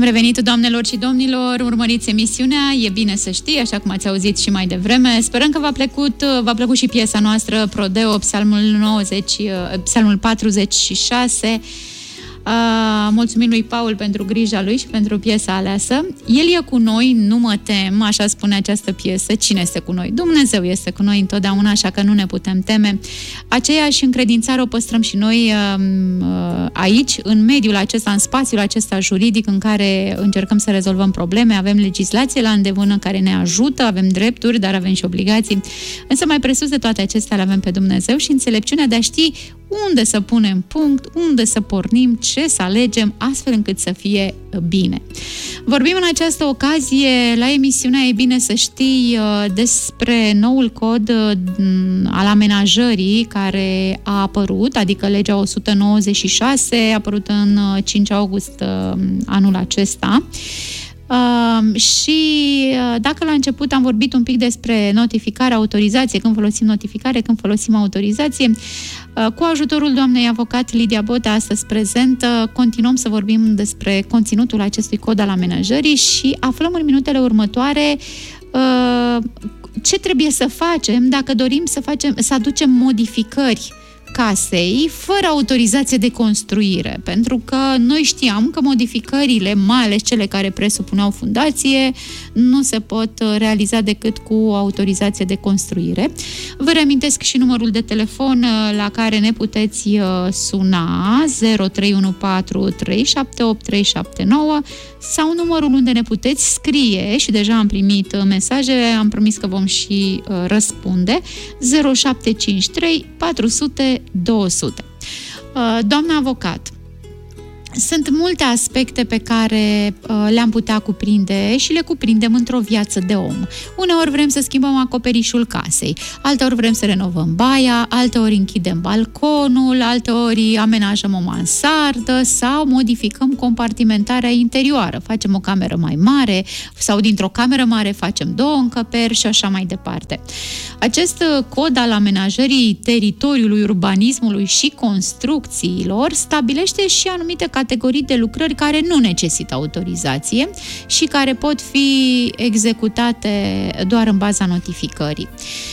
Am revenit, doamnelor și domnilor, urmăriți emisiunea, e bine să știi, așa cum ați auzit și mai devreme. Sperăm că v-a plăcut și piesa noastră, Prodeo, psalmul 46. Mulțumim lui Paul pentru grija lui și pentru piesa aleasă. El e cu noi, nu mă tem, așa spune această piesă. Cine este cu noi? Dumnezeu este cu noi întotdeauna, așa că nu ne putem teme. Aceeași încredințare o păstrăm și noi aici, în mediul acesta, în spațiul acesta juridic în care încercăm să rezolvăm probleme. Avem legislație la îndemână care ne ajută, avem drepturi, dar avem și obligații. Însă mai presus de toate acestea le avem pe Dumnezeu și înțelepciunea de a ști unde să punem punct, unde să pornim, ce să alegem, astfel încât să fie bine. Vorbim în această ocazie, la emisiunea E bine să știi, despre noul cod al amenajării care a apărut, adică legea 196, a apărut în 5 august anul acesta. Și dacă la început am vorbit un pic despre notificare, autorizație, când folosim notificare, când folosim autorizație, cu ajutorul doamnei avocat Lidia Bota, astăzi prezentă, continuăm să vorbim despre conținutul acestui cod al amenajării și aflăm în minutele următoare ce trebuie să facem dacă dorim să aducem modificări casei fără autorizație de construire, pentru că noi știam că modificările, mai ales cele care presupuneau fundație, nu se pot realiza decât cu autorizație de construire. Vă reamintesc și numărul de telefon la care ne puteți suna, 0314 378 379, sau numărul unde ne puteți scrie, și deja am primit mesaje, am promis că vom și răspunde, 0753 400 200. Doamna avocat, sunt multe aspecte pe care le-am putea cuprinde și le cuprindem într-o viață de om. Uneori vrem să schimbăm acoperișul casei, alteori vrem să renovăm baia, alteori închidem balconul, alteori amenajăm o mansardă sau modificăm compartimentarea interioară. Facem o cameră mai mare sau dintr-o cameră mare facem 2 încăperi și așa mai departe. Acest cod al amenajării teritoriului, urbanismului și construcțiilor stabilește și anumite categorii de lucrări care nu necesită autorizație și care pot fi executate doar în baza notificării.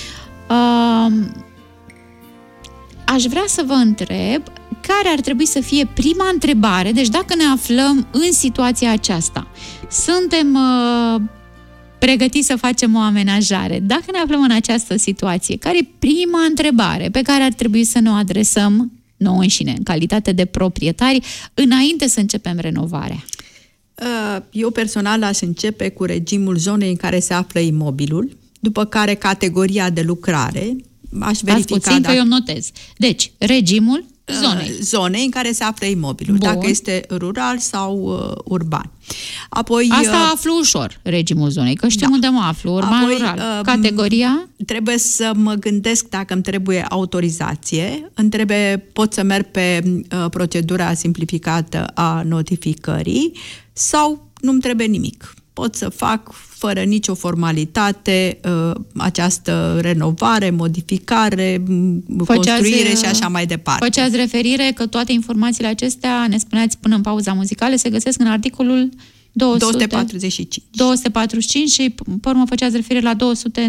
Aș vrea să vă întreb care ar trebui să fie prima întrebare, deci dacă ne aflăm în situația aceasta, suntem pregătiți să facem o amenajare. Dacă ne aflăm în această situație, care e prima întrebare pe care ar trebui să ne o adresăm nouă înșine, în calitate de proprietari, înainte să începem renovarea? Eu personal aș începe cu regimul zonei în care se află imobilul, după care categoria de lucrare. Aș verifica puțin că eu notez. Deci, regimul zonei în care se află imobilul, bun, dacă este rural sau urban. Apoi, asta aflu ușor, regimul zonei, că știu unde mă aflu, urban, rural. Categoria? Trebuie să mă gândesc dacă îmi trebuie autorizație, pot să merg pe procedura simplificată a notificării sau nu-mi trebuie nimic. Pot să fac fără nicio formalitate această renovare, modificare, construire și așa mai departe. Făceați referire că toate informațiile acestea, ne spuneați până în pauza muzicală, se găsesc în articolul 245. 245 și pe urmă făceați referire la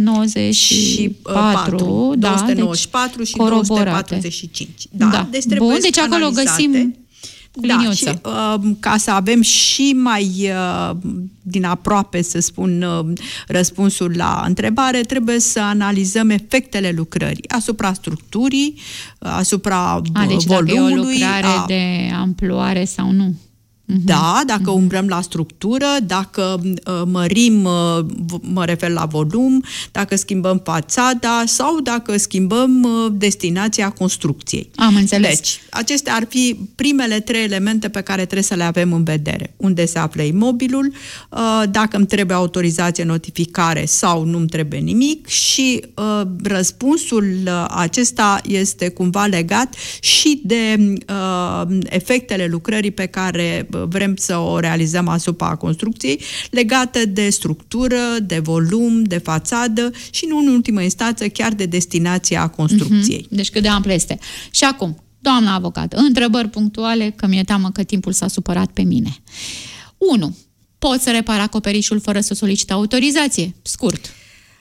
294. 294 deci, și 245. Da. Deci trebuie deci acolo găsim și ca să avem și mai din aproape, să spun, răspunsul la întrebare, trebuie să analizăm efectele lucrării asupra structurii, asupra deci volumului. Dacă e o lucrare de amploare sau nu. Da, dacă umbrăm la structură, dacă mărim, mă refer la volum, dacă schimbăm fațada sau dacă schimbăm destinația construcției. Am înțeles. Deci, acestea ar fi primele 3 elemente pe care trebuie să le avem în vedere. Unde se află imobilul, dacă îmi trebuie autorizație, notificare sau nu îmi trebuie nimic și răspunsul acesta este cumva legat și de efectele lucrării pe care vrem să o realizăm asupra construcției, legată de structură, de volum, de fațadă și, nu în ultimă instanță, chiar de destinația construcției. Deci cât de amplă este. Și acum, doamna avocat, întrebări punctuale, că mi-e teamă că timpul s-a supărat pe mine. 1. pot să repar acoperișul fără să solicit autorizație? Scurt.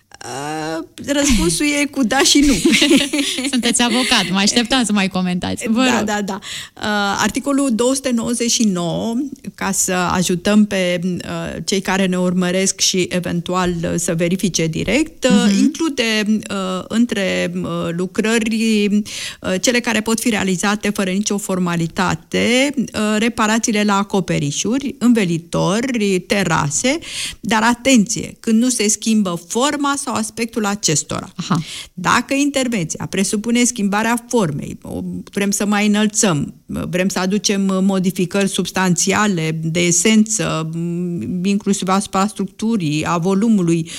Răspunsul e cu da și nu. Sunteți avocat, mă așteptam să mai comentați. Da. Articolul 299, ca să ajutăm pe cei care ne urmăresc și eventual să verifice direct, include între lucrări cele care pot fi realizate fără nicio formalitate, reparațiile la acoperișuri, învelitori, terase, dar atenție, când nu se schimbă forma sau aspectul acestora. Aha. Dacă intervenția presupune schimbarea formei, vrem să mai înălțăm, vrem să aducem modificări substanțiale de esență, inclusiv asupra structurii, a volumului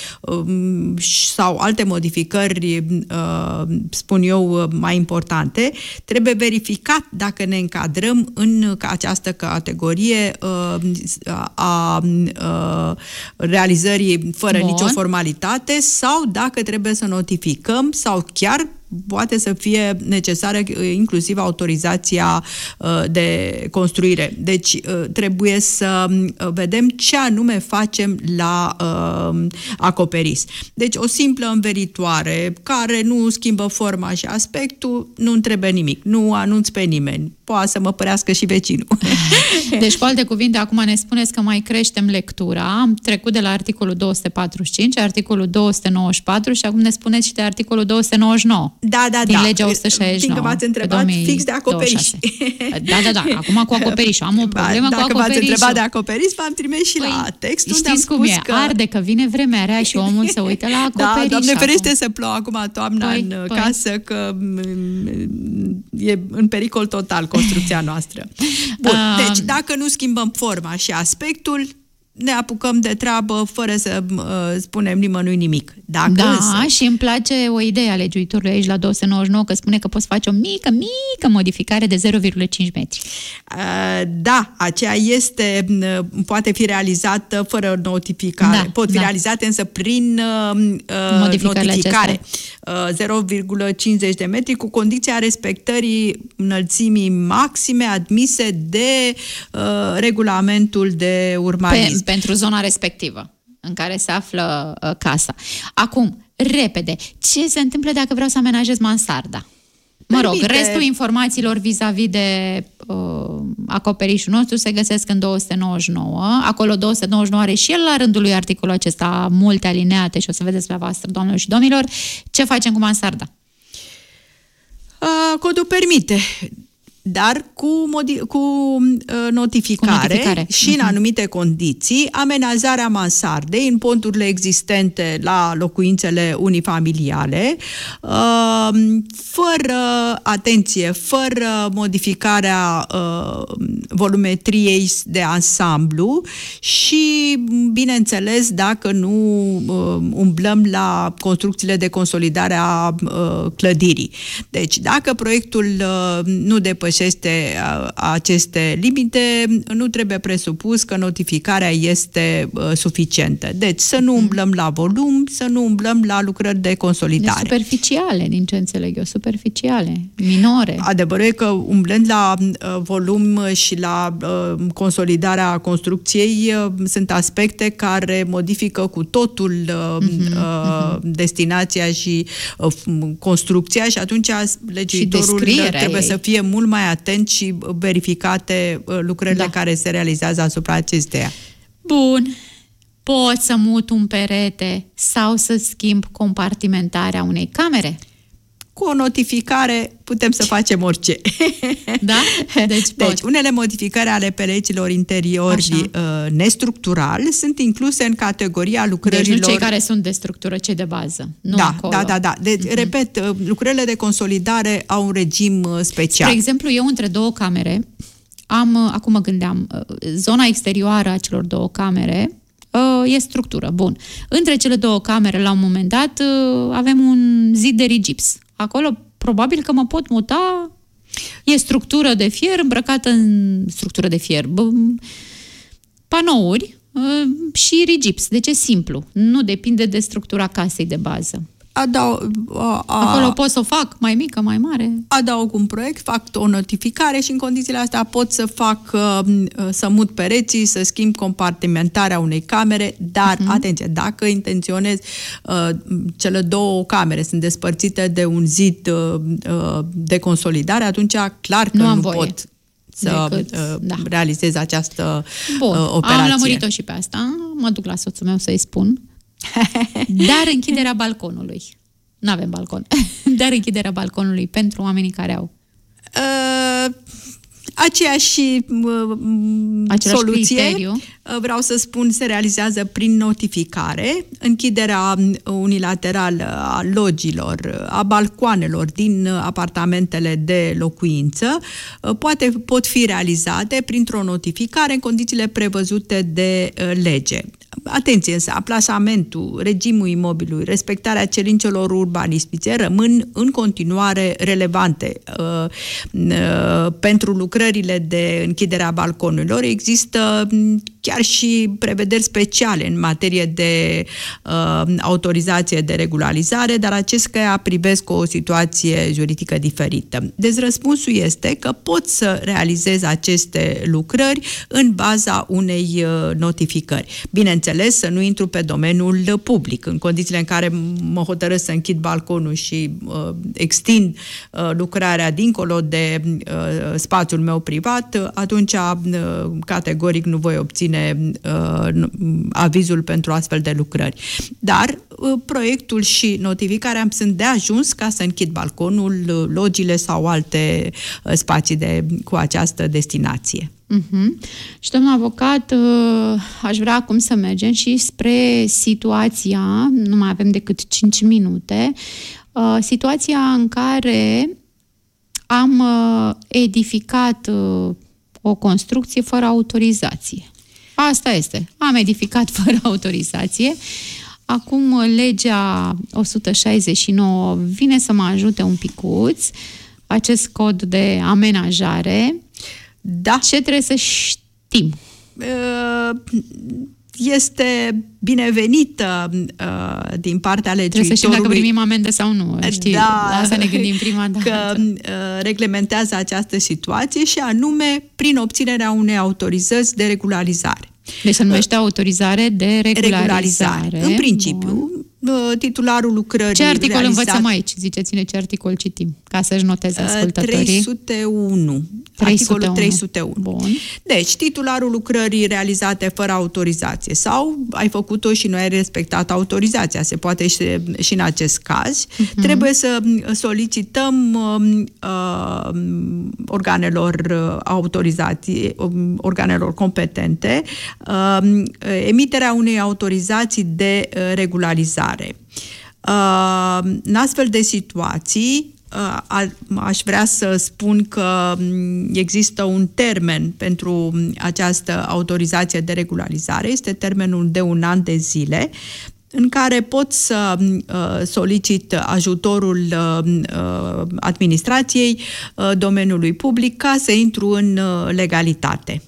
sau alte modificări, spun eu, mai importante, trebuie verificat dacă ne încadrăm în această categorie a realizării fără nicio formalitate sau dacă trebuie să notificăm sau chiar poate să fie necesară inclusiv autorizația de construire. Deci trebuie să vedem ce anume facem la acoperiș. Deci o simplă învelitoare care nu schimbă forma și aspectul, nu-mi trebuie nimic. Nu anunț pe nimeni. Poate să mă părească și vecinul. Deci, cu alte cuvinte, acum ne spuneți că mai creștem lectura. Am trecut de la articolul 245, articolul 294 și acum ne spuneți și de articolul 299. Da. Din legea 169. Fiindcă v-ați întrebat fix de acoperiș. Da. Acum cu acoperișul. Am o problemă cu acoperișul. Dacă v-ați întrebat de acoperiș, v-am trimis și la text unde am spus că... Arde, că vine vremea rea și omul se uită la acoperiș. Da, Doamne ferește să plouă acum toamna în casă, că e în pericol total construcția noastră. Bun, deci dacă nu schimbăm forma și aspectul, ne apucăm de treabă fără să spunem nimănui nimic. Și îmi place o idee a legiuitorului aici la 299, că spune că poți face o mică modificare de 0,5 metri. Da, aceea poate fi realizată fără notificare. Pot fi realizate însă prin notificare. 0,50 de metri cu condiția respectării înălțimii maxime admise de regulamentul de urbanism. Pentru zona respectivă în care se află casa. Acum, repede, ce se întâmplă dacă vreau să amenajez mansarda? Restul informațiilor vis-a-vis de acoperișul nostru se găsesc în 299. Acolo 299 are și el la rândul lui articolul acesta multe alineate și o să vedeți la voastră, doamnelor și domnilor. Ce facem cu mansarda? Codul permite, dar cu notificare și în anumite condiții, amenajarea mansardei în ponturile existente la locuințele unifamiliale, fără modificarea volumetriei de ansamblu și, bineînțeles, dacă nu umblăm la construcțiile de consolidare a clădirii. Deci, dacă proiectul nu depășește aceste limite, nu trebuie presupus că notificarea este suficientă. Deci să nu umblăm la volum, să nu umblăm la lucrări de consolidare. Superficiale, din ce înțeleg eu, superficiale, minore. Adevărul e că umblând la volum și la consolidarea construcției sunt aspecte care modifică cu totul destinația și construcția și atunci legiuitorul trebuie să fie mult mai atent și verificate lucrările care se realizează asupra acesteia. Bun. Pot să mut un perete sau să schimb compartimentarea unei camere? Cu o notificare putem să facem orice. Da? Deci unele modificări ale pereților interiori nestructurali sunt incluse în categoria lucrărilor... Deci nu cei care sunt de structură, cei de bază. Nu acolo. Da. Deci, repet, lucrările de consolidare au un regim special. Spre exemplu, eu între două camere acum mă gândeam, zona exterioară a celor două camere e structură, bun. Între cele două camere, la un moment dat, avem un zid de rigips. Acolo, probabil că mă pot muta, e structură de fier, îmbrăcată în structură de fier, panouri și rigips. Deci e simplu. Nu depinde de structura casei de bază. Acolo pot să o fac mai mică, mai mare? Adaug un proiect, fac o notificare și în condițiile astea pot să să mut pereții, să schimb compartimentarea unei camere, dar, atenție, dacă intenționez cele două camere sunt despărțite de un zid de consolidare, atunci clar că nu pot să realizez această operație. Am lămurit-o și pe asta, mă duc la soțul meu să-i spun. Dar închiderea balconului. Nu avem balcon. Dar închiderea balconului pentru oamenii care au. Aceeași soluție, criteriu. Vreau să spun, se realizează prin notificare. Închiderea unilaterală a logilor, a balcoanelor din apartamentele de locuință pot fi realizate printr-o notificare în condițiile prevăzute de lege. Atenție însă, aplasamentul, regimul imobilului, respectarea cerințelor urbanistice rămân în continuare relevante. Pentru lucrările de închidere a balconurilor există chiar și prevederi speciale în materie de autorizație de regularizare, dar acestea privesc o situație juridică diferită. Deci răspunsul este că pot să realizez aceste lucrări în baza unei notificări. Bineînțeles, să nu intru pe domeniul public. În condițiile în care mă hotărăsc să închid balconul și extind lucrarea dincolo de spațiul meu privat, atunci categoric nu voi obține avizul pentru astfel de lucrări. Dar proiectul și notificarea sunt de ajuns ca să închid balconul, logile sau alte spații cu această destinație. Și, domnul avocat, aș vrea acum să mergem și spre situația, nu mai avem decât 5 minute, situația în care am edificat o construcție fără autorizație. Asta este. Am edificat fără autorizație. Acum legea 169 vine să mă ajute un picuț. Acest cod de amenajare. Da. Ce trebuie să știm? Este binevenită din partea legiuitorului. Trebuie să știm dacă primim amendă sau nu. Știi? Da, la asta ne gândim prima dată. Că reglementează această situație și anume prin obținerea unei autorizați de regularizare. Deci se numește autorizare de regularizare. În principiu, titularul lucrării Ce articol învățăm aici? Ziceți-ne ce articol citim, ca să-și noteze ascultătorii. 301. Articolul 301. Bun. Deci, titularul lucrării realizate fără autorizație sau ai făcut-o și nu ai respectat autorizația, se poate și în acest caz, trebuie să solicităm organelor competente emiterea unei autorizații de regularizare. În astfel de situații, aș vrea să spun că există un termen pentru această autorizație de regularizare, este termenul de 1 an de zile, în care pot să solicit ajutorul administrației, domeniului public, ca să intru în legalitate.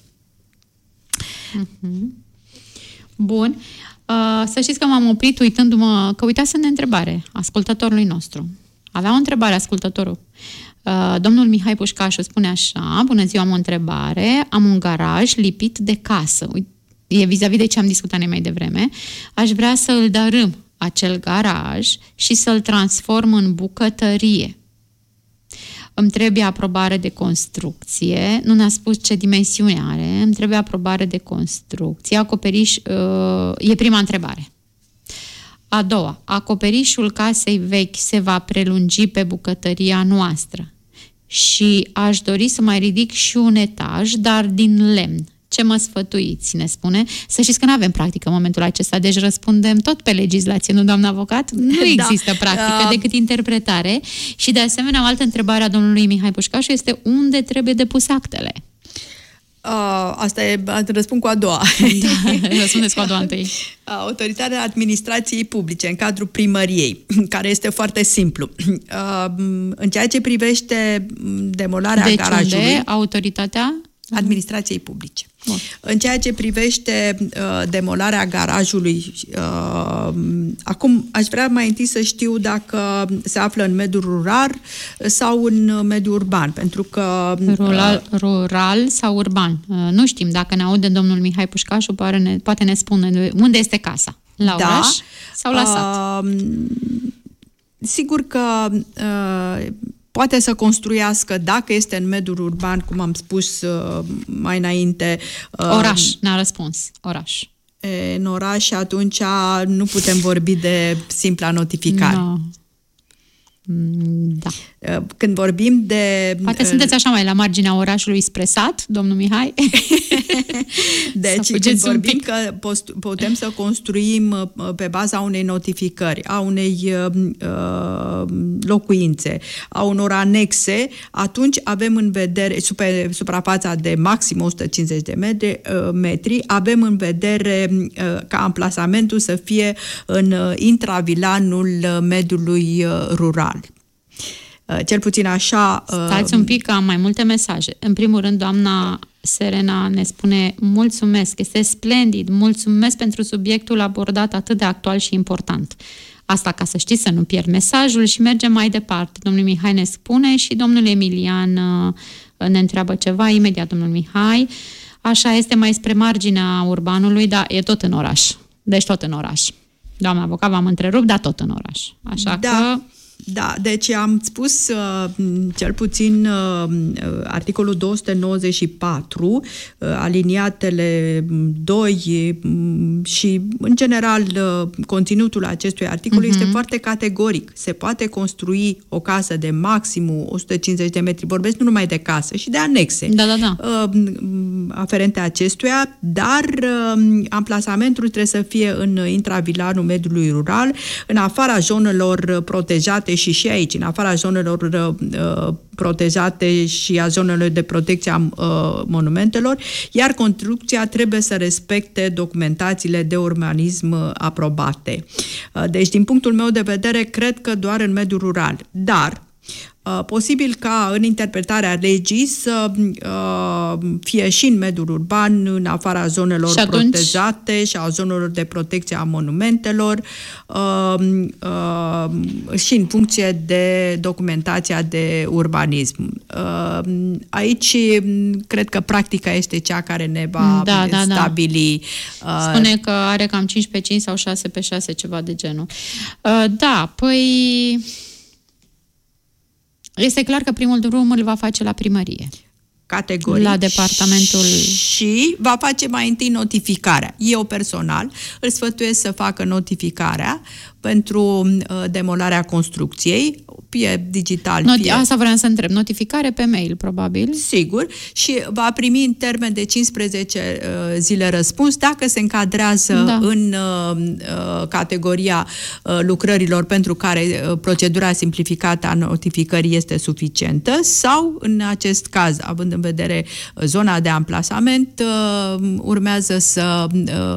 Bun. Să știți că m-am oprit uitându-mă, că uitasem de întrebare ascultătorului nostru. Avea o întrebare ascultătorul. Domnul Mihai Pușcașu spune așa: bună ziua, am o întrebare, am un garaj lipit de casă. E vis-a-vis de ce am discutat noi mai devreme. Aș vrea să îl dărâm acel garaj și să-l transform în bucătărie. Îmi trebuie aprobare de construcție, nu ne-a spus ce dimensiune are, îmi trebuie aprobare de construcție, acoperiș, e prima întrebare. A doua, acoperișul casei vechi se va prelungi pe bucătăria noastră și aș dori să mai ridic și un etaj, dar din lemn. Ce mă sfătuiți, ne spune? Să știți că nu avem practică în momentul acesta, deci răspundem tot pe legislație, nu, doamna avocat? Nu există practică decât interpretare. Și de asemenea, o altă întrebare a domnului Mihai Pușcașu este: unde trebuie depuse actele? Asta e, răspund cu a doua. Da, răspundeți cu a doua întâi. Autoritatea administrației publice în cadrul primăriei, care este foarte simplu. În ceea ce privește demolarea garajului... Unde autoritatea administrației publice. În ceea ce privește demolarea garajului, acum aș vrea mai întâi să știu dacă se află în mediul rural sau în mediul urban, pentru că... Rural sau urban. Nu știm. Dacă ne aude domnul Mihai Pușcașu, poate ne spune unde este casa. La oraș sau la sat? Sigur că poate să construiască, dacă este în mediul urban, cum am spus mai înainte... Oraș, ne-a răspuns. Oraș. În oraș, atunci nu putem vorbi de simpla notificare. No. Da. Când vorbim de... Poate sunteți așa mai la marginea orașului spre sat, domnul Mihai? Deci, când vorbim că putem să construim pe baza unei notificări, a unei locuințe, a unor anexe, atunci avem în vedere, pe suprafața de maxim 150 de metri, avem în vedere ca amplasamentul să fie în intravilanul mediului rural. Cel puțin așa... Stați un pic, că am mai multe mesaje. În primul rând, doamna Serena ne spune mulțumesc, este splendid, mulțumesc pentru subiectul abordat atât de actual și important. Asta ca să știți, să nu pierd mesajul și mergem mai departe. Domnul Mihai ne spune și domnul Emilian ne întreabă ceva, imediat domnul Mihai. Așa este, mai spre marginea urbanului, dar e tot în oraș. Deci tot în oraș. Doamna avocat, v-am întrerupt, dar tot în oraș. Așa că... Da, deci am spus cel puțin articolul 294, aliniatele 2 și, în general, conținutul acestui articol este foarte categoric. Se poate construi o casă de maximum 150 de metri, vorbesc nu numai de casă, și de anexe aferente acestuia, dar amplasamentul trebuie să fie în intravilanul mediului rural, în afara zonelor protejate și aici, în afara zonelor protejate și a zonelor de protecție a monumentelor, iar construcția trebuie să respecte documentațiile de urbanism aprobate. Deci, din punctul meu de vedere, cred că doar în mediul rural. Dar posibil ca în interpretarea legii să fie și în mediul urban, în afara zonelor protejate și a zonelor de protecție a monumentelor și în funcție de documentația de urbanism. Aici cred că practica este cea care ne va stabili. Spune că are cam 5x5 sau 6x6, ceva de genul. Este clar că primul drum îl va face la primărie. Categoric. La departamentul... Și va face mai întâi notificarea. Eu personal îl sfătuiesc să facă notificarea pentru demolarea construcției, fie digital, fie... Asta vreau să întreb. Notificare pe mail, probabil. Sigur. Și va primi în termen de 15 zile răspuns dacă se încadrează în categoria lucrărilor pentru care procedura simplificată a notificării este suficientă sau, în acest caz, având în vedere zona de amplasament, urmează să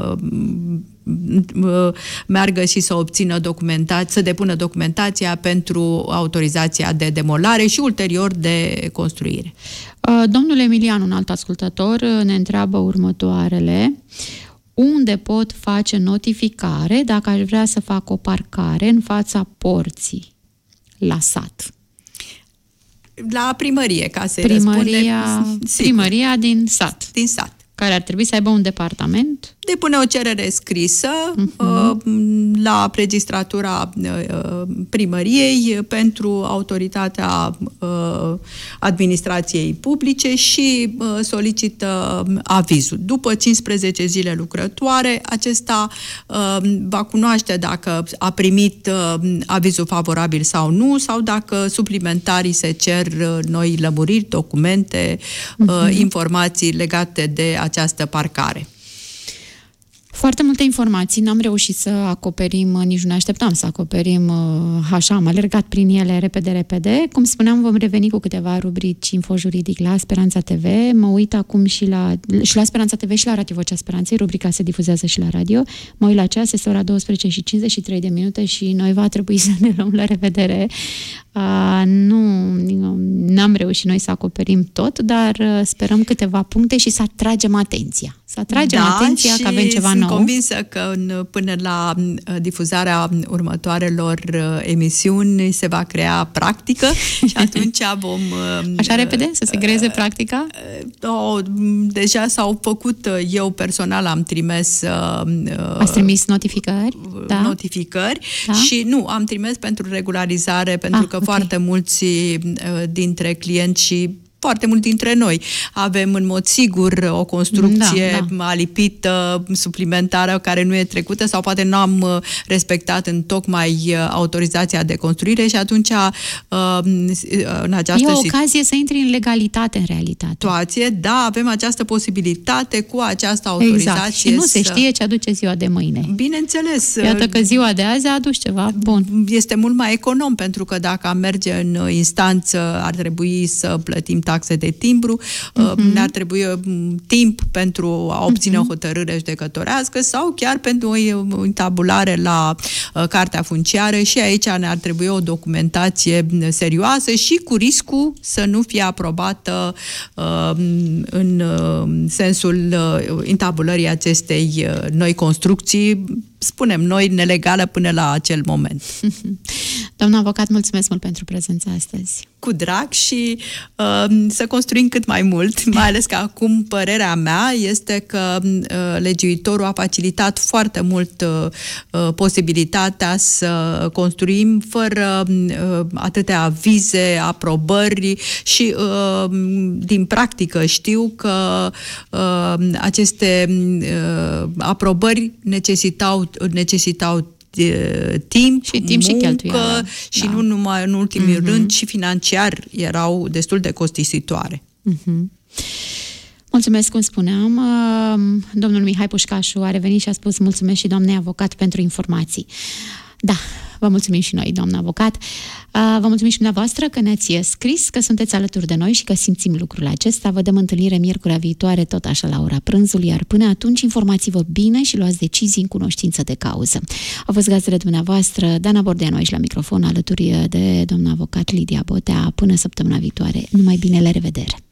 meargă și să obțină să depună documentația pentru autorizația de demolare și ulterior de construire. Domnul Emilian, un alt ascultător, ne întreabă următoarele. Unde pot face notificare dacă aș vrea să fac o parcare în fața porții la sat? La primărie, ca să Primăria din sat. Din sat. Care ar trebui să aibă un departament? Depune o cerere scrisă la registratura primăriei pentru autoritatea administrației publice și solicită avizul. După 15 zile lucrătoare, acesta va cunoaște dacă a primit avizul favorabil sau nu, sau dacă suplimentar se cer noi lămuriri, documente, informații legate de această parcare. Foarte multe informații, n-am reușit să acoperim, nici nu ne așteptam să acoperim așa, am alergat prin ele repede. Cum spuneam, vom reveni cu câteva rubrici infojuridic la Speranța TV. Mă uit acum și la Speranța TV și la Radio Vocea Speranței, rubrica se difuzează și la radio. Mă uit la ceas, este ora 12:53 și noi va trebui să ne luăm la revedere. N-am reușit noi să acoperim tot, dar sperăm câteva puncte și să atragem atenția. Să atragem atenția că avem ceva nou. Sunt convinsă că până la difuzarea următoarelor emisiuni se va crea practică și atunci vom... Așa repede? Să se creeze practica? Deja s-au făcut, eu personal am trimis... Ați trimis notificări? Da. Notificări și nu, am trimis pentru regularizare, pentru că foarte mulți dintre clienți și foarte mult dintre noi avem în mod sigur o construcție alipită, suplimentară, care nu e trecută sau poate nu am respectat întocmai autorizația de construire și atunci în această e o ocazie să intri în legalitate în realitate. Situație, da, avem această posibilitate cu această autorizație. Exact. Și nu se știe ce aduce ziua de mâine. Bineînțeles. Iată că ziua de azi a adus ceva bun. Este mult mai econom, pentru că dacă am merge în instanță ar trebui să plătim taxe de timbru, ne-ar trebui timp pentru a obține o hotărâre judecătorească sau chiar pentru o intabulare la cartea funciară și aici ne-ar trebui o documentație serioasă și cu riscul să nu fie aprobată în sensul intabulării acestei noi construcții, spunem noi, nelegală până la acel moment. Doamna avocat, mulțumesc mult pentru prezența astăzi. Cu drag și să construim cât mai mult, mai ales că acum părerea mea este că legiuitorul a facilitat foarte mult posibilitatea să construim fără atâtea avize, aprobări și din practică știu că aceste aprobări necesitau timp, și timp și cheltuială. Și nu numai în ultimul rând, și financiar erau destul de costisitoare. Mulțumesc, cum spuneam. Domnul Mihai Pușcașu a revenit și a spus mulțumesc și doamnei avocat pentru informații. Da, vă mulțumim și noi, doamna avocat. Vă mulțumim și dumneavoastră că ne-ați scris, că sunteți alături de noi și că simțim lucrul acesta. Vă dăm întâlnire miercurea viitoare, tot așa la ora prânzului, iar până atunci informați-vă bine și luați decizii în cunoștință de cauză. Au fost gazdele dumneavoastră, Dana Bordeanu aici la microfon, alături de doamna avocat Lidia Botea. Până săptămâna viitoare, numai bine, la revedere!